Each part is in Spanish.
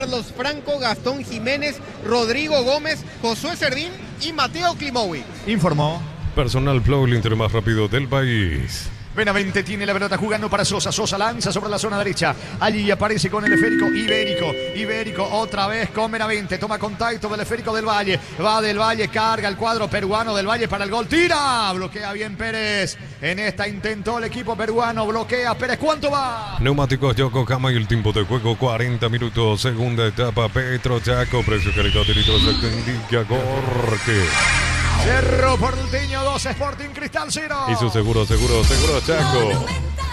Carlos Franco, Gastón Jiménez, Rodrigo Gómez, Josué Cerdín y Mateo Klimovic. Informó Personal Flow, el Inter más rápido del país. Benavente tiene la pelota jugando para Sosa. Sosa lanza sobre la zona derecha. Allí aparece con el esférico Ibérico otra vez con Benavente. Toma contacto del esférico del Valle. Va del Valle, carga el cuadro peruano del Valle para el gol. Tira, bloquea bien Pérez. En esta intentó el equipo peruano. Bloquea Pérez. ¿Cuánto va? Neumáticos Yokohama y el tiempo de juego 40 minutos. Segunda etapa Petro Chaco. Precio, calidad de litros se indica corte. Cerro Porteño 2, Sporting Cristal 0. Y su seguro Chaco.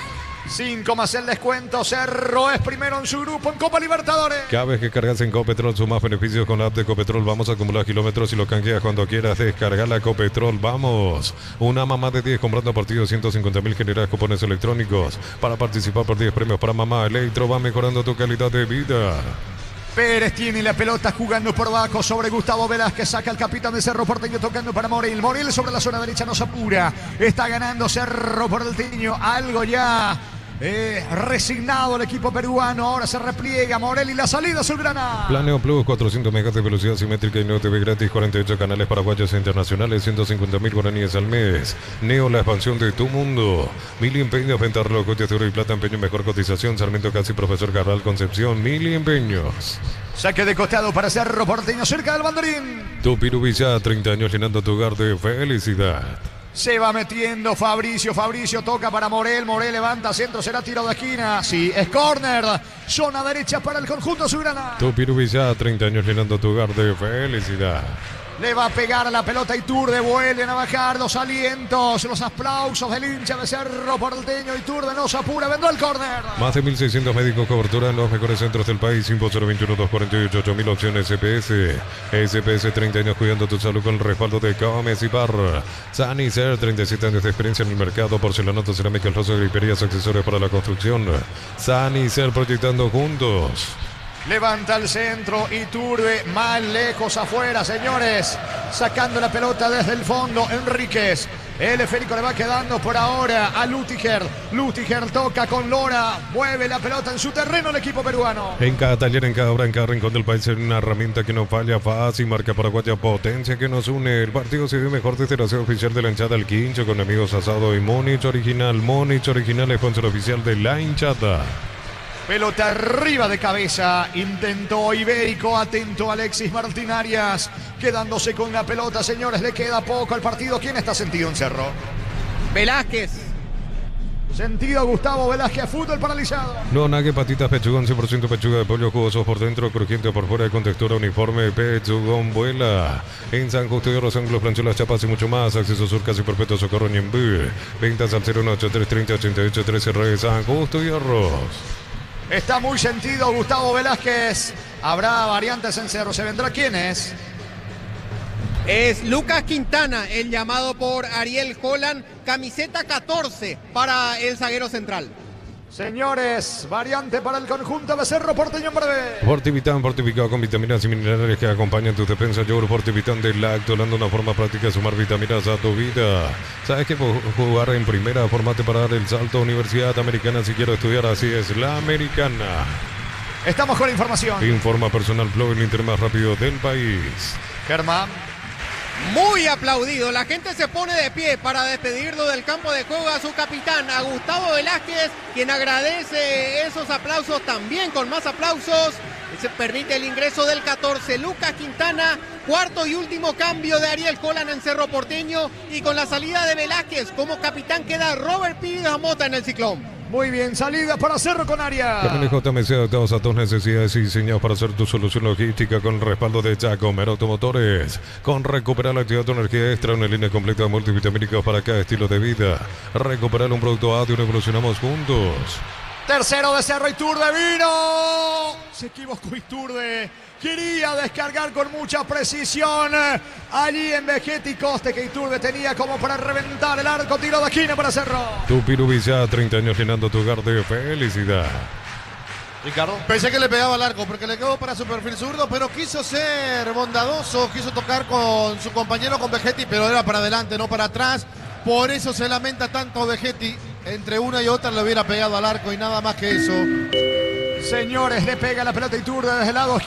5 más el descuento. Cerro es primero en su grupo en Copa Libertadores. Cada vez que cargas en Copetrol sumas beneficios con la app de Copetrol. Vamos a acumular kilómetros y lo canjeas cuando quieras. Descarga la Copetrol. Vamos. Una mamá de 10 comprando partidos 150.000 generas cupones electrónicos. Para participar por 10 premios para mamá. Electro va mejorando tu calidad de vida. Pérez tiene la pelota jugando por abajo sobre Gustavo Velázquez. Saca el capitán de Cerro Porteño tocando para Morel. Morel sobre la zona derecha nos apura. Está ganando Cerro Porteño. Algo ya resignado el equipo peruano. Ahora se repliega Morel y la salida azulgrana. Planeo Plus, 400 megas de velocidad simétrica y Neo TV gratis, 48 canales paraguayos e internacionales, 150.000 guaraníes al mes. Neo, la expansión de tu mundo. Mili Empeños, venta relojes de oro y plata, empeño, mejor cotización. Sarmiento Casi, Profesor Carral, Concepción, Mili Empeños. Saque de costado para Cerro Porteño, cerca del banderín. Tu Pirubilla, 30 años llenando tu hogar de felicidad. Se va metiendo Fabricio toca para Morel, Morel levanta, centro, será tiro de esquina, sí, es córner, zona derecha para el conjunto azulgrana. Tu Pirubilla, 30 años llenando tu hogar de felicidad. Le va a pegar a la pelota Iturbe, vuelven a bajar los alientos, los aplausos del hincha de Cerro Porteño. Iturbe no se apura, vendrá el córner. Más de 1.600 médicos, cobertura en los mejores centros del país. Info 021-248-8000, opciones SPS. SPS, 30 años cuidando tu salud con el respaldo de Gómez y Parra. Sanicer, 37 años de experiencia en el mercado. Porcelanato, cerámica, el roso, griperías, accesorios para la construcción. Sanicer, proyectando juntos. Levanta el centro, Iturbe, más lejos afuera, señores. Sacando la pelota desde el fondo, Enríquez. El esférico le va quedando por ahora a Lutiger. Lutiger toca con Lora, mueve la pelota en su terreno el equipo peruano. En cada taller, en cada obra, en cada rincón del país, hay una herramienta que no falla, fácil, marca paraguaya, potencia que nos une. El partido se ve mejor desde la sede oficial de la hinchada El Quincho, con amigos asado y Monich Original, sponsor oficial de la hinchada. Pelota arriba de cabeza, intentó Ibérico, atento Alexis Martín Arias, quedándose con la pelota, señores, le queda poco al partido. ¿Quién está sentido en Cerro? Velázquez. Sentido Gustavo Velázquez, fútbol paralizado. No, nague, patitas, pechugón, 100% pechuga de pollo, jugosos por dentro, crujiente por fuera, con textura uniforme, pechugón, vuela. En San Justo de Los Ángulos, Planchuelas, Chapas y mucho más. Acceso Sur, Casi Perpetuo, Socorro, Ñembú. Ventas al 018-330-8813, San Justo y Arroz. Está muy sentido Gustavo Velázquez. Habrá variantes en Cerro. ¿Se vendrá quién es? Es Lucas Quintana, el llamado por Ariel Holland, camiseta 14 para el zaguero central. Señores, variante para el conjunto de Cerro Porteño en breve. Fortivitán, fortificado con vitaminas y minerales que acompañan tus defensas. Yogur Fortivitán de Lacto, dando una forma práctica de sumar vitaminas a tu vida. ¿Sabes que jugar en primera? Formate para dar el salto a Universidad Americana si quiero estudiar. Así es, la Americana. Estamos con la información. Informa Personal Flow, el Inter más rápido del país. Germán. Muy aplaudido, la gente se pone de pie para despedirlo del campo de juego a su capitán, a Gustavo Velázquez, quien agradece esos aplausos también con más aplausos. Se permite el ingreso del 14, Lucas Quintana, cuarto y último cambio de Ariel Holland en Cerro Porteño, y con la salida de Velázquez como capitán queda Robert Pires Mota en el Ciclón. Muy bien, salida para Cerro con Arias. Camiones JMC adaptados a tus necesidades y diseñados para hacer tu solución logística con el respaldo de Giacomer Automotores. Con recuperar la actividad de tu energía extra, una línea completa de multivitamínicos para cada estilo de vida. Recuperar un producto audio, evolucionamos juntos. Tercero de Cerro, Iturbe vino. Se equivocó Iturbe. Quería descargar con mucha precisión allí en Vegetti Coste, que Iturbe tenía como para reventar el arco. Tiro de esquina para Cerro. Tu Pirubilla, 30 años llenando tu hogar de felicidad. Ricardo. Pensé que le pegaba al arco porque le quedó para su perfil zurdo, pero quiso ser bondadoso, quiso tocar con su compañero, con Vegetti, pero era para adelante, no para atrás. Por eso se lamenta tanto Vegetti. Entre una y otra le hubiera pegado al arco y nada más que eso. Señores, le pega la pelota Iturbe desde el lado